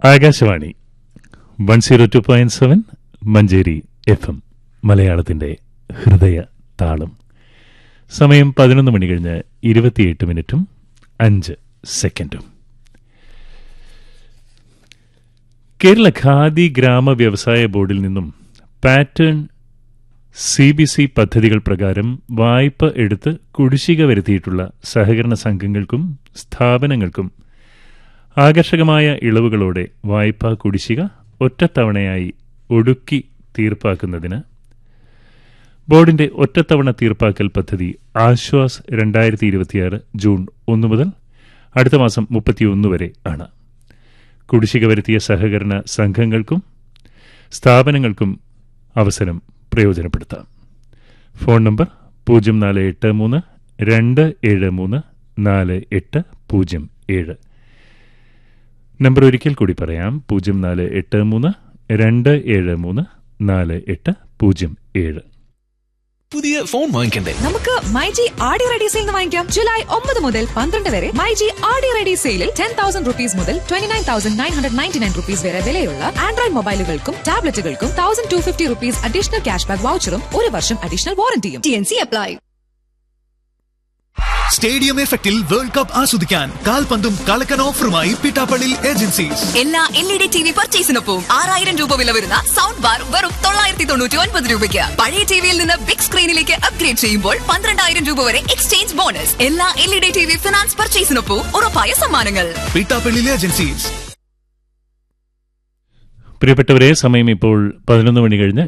Akashvani 102.7 Manjeri FM മലയാളത്തിന്റെ ഹൃദയ താളം. സമയം 11 മണി കഴിഞ്ഞ് 28:05. കേരള ഖാദി ഗ്രാമ വ്യവസായ ബോർഡിൽ നിന്നും പാറ്റേൺ CBC പദ്ധതികൾ പ്രകാരം വായ്പ എടുത്ത് കുടിശ്ശിക വരുത്തിയിട്ടുള്ള സഹകരണ സംഘങ്ങൾക്കും സ്ഥാപനങ്ങൾക്കും ആകർഷകമായ ഇളവുകളോടെ വായ്പാ കുടിശ്ശിക ഒറ്റത്തവണയായി ഒടുക്കി തീർപ്പാക്കുന്നതിന് ബോർഡിന്റെ ഒറ്റത്തവണ തീർപ്പാക്കൽ പദ്ധതി ആശ്വാസ് 2026 ജൂൺ 1 മുതൽ അടുത്ത മാസം 31 വരെ ആണ്. കുടിശ്ശിക വരുത്തിയ സഹകരണ സംഘങ്ങൾക്കും സ്ഥാപനങ്ങൾക്കും അവസരം പ്രയോജനപ്പെടുത്താം. Phone number 0483-273-4807. നമ്പർ ഒരിക്കൽ കൂടി പറയാം, 0483-273-4807. പുതിയ ഫോൺ വാങ്ങിക്കണ്ടേ? നമുക്ക് മൈജി ആടി റെഡി സെയിൽ വാങ്ങിക്കാം. ജൂലൈ 9 മുതൽ 12 വരെ മൈജി ആടി റെഡി സെയിലിൽ 10,000 rupees മുതൽ 29,999 rupees വരെ വിലയുള്ള Android മൊബൈലുകൾക്കും ടാബ്ലറ്റുകൾക്കും 1,250 rupees additional cash back വൗച്ചറും 1 വർഷം അഡീഷണൽ വാറന്റിയും. TNC apply. സ്റ്റേഡിയം എഫക്റ്റിൽ വേൾഡ് കപ്പ് ആസ്വദിക്കാൻ കാൽപന്തും കളക്കൻ ഓഫറുമായി പിട്ടാപ്പള്ളി ഏജൻസീസ്. എല്ലാ LED TV പർച്ചേസിനൊപ്പം 6,000 രൂപ വില വരുന്ന സൗണ്ട് ബാർ വെറും 999 രൂപയ്ക്ക്. പഴയ ടിവിയിൽ നിന്ന് ബിഗ് സ്ക്രീനിലേക്ക് അപ്ഗ്രേഡ് ചെയ്യുമ്പോൾ 12,000 രൂപ വരെ എക്സ്ചേഞ്ച് ബോണസ്. എല്ലാ LED TV ഫിനാൻസ് പർച്ചേസിനൊപ്പം ഉറപ്പായ സമ്മാനങ്ങൾ. പിട്ടാപ്പള്ളി ഏജൻസീസ്. പ്രിയപ്പെട്ടവരെ, സമയം ഇപ്പോൾ 11 മണി കഴിഞ്ഞ്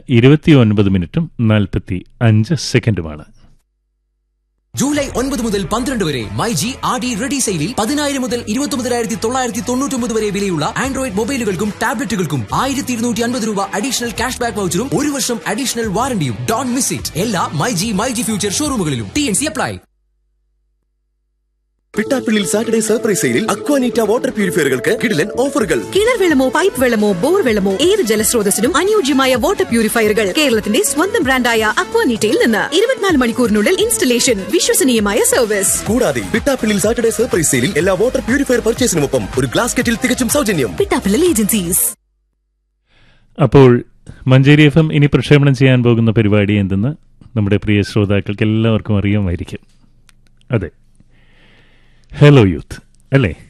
29:45. ജൂലൈ 9 മുതൽ 12 വരെ മൈജി ആടി റെഡി സെയിലിൽ 10,000 മുതൽ 29,999 വരെ വിലയുള്ള ആൻഡ്രോയിഡ് മൊബൈലുകൾക്കും ടാബ്ലറ്റുകൾക്കും 1,250 രൂപ അഡീഷണൽ ക്യാഷ് ബാക്ക് വൗച്ചറും 1 വർഷം അഡീഷണൽ വാറന്റിയും. Don't miss it. എല്ലാ myG future ഷോറൂമുകളിലും. TNC apply. Pittappillil Saturday surprise സെയിലിൽ അക്വാനീറ്റ വാട്ടർ പ്യൂരിഫയറുകൾക്ക് കിടിലൻ ഓഫറുകൾ. കിണർ വെള്ളമോ പൈപ്പ് വെള്ളമോ ബോർ വെള്ളമോ ഏത് ജലസ്രോതസ്സിനും അനുയോജ്യമായ വാട്ടർ പ്യൂരിഫയറുകൾ കേരളത്തിന്റെ സ്വന്തം ബ്രാൻഡായ അക്വാനീറ്റയിൽ നിന്ന് 24 മണിക്കൂറിനുള്ളിൽ ഇൻസ്റ്റലേഷൻ, വിശ്വസനീയമായ സർവീസ്. കൂടാതെ പിട്ടാപ്പിള്ളിൽ സാറ്റർഡേ സർപ്രൈസ് സെയിലിൽ എല്ലാ വാട്ടർ പ്യൂരിഫയർ പർച്ചേസിനുമൊപ്പം ഒരു ഗ്ലാസ് കെറ്റിൽ തികച്ചും സൗജന്യം. പിട്ടാപ്പിള്ളി ഏജൻസീസ്. അപ്പോൾ മഞ്ചേരി FM ഇനി പ്രക്ഷേപണം ചെയ്യാൻ പോകുന്ന പരിപാടി എന്തെന്ന് നമ്മുടെ പ്രിയ ശ്രോതാക്കൾക്ക് എല്ലാവർക്കും അറിയാമായിരിക്കും. അതെ, ഹലോ യൂത്ത് അല്ലേ?